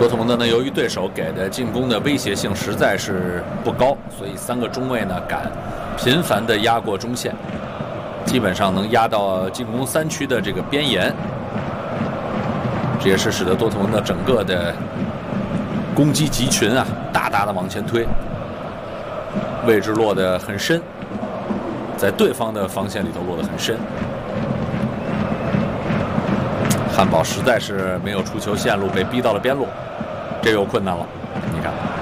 多特蒙德呢，由于对手给的进攻的威胁性实在是不高，所以3个中卫呢敢频繁地压过中线，基本上能压到进攻3区的这个边沿。这也是使得多特蒙德整个的攻击集群啊，大大的往前推，位置落得很深，在对方的防线里头落得很深。汉堡实在是没有出球线路，被逼到了边路，这有困难了。你看。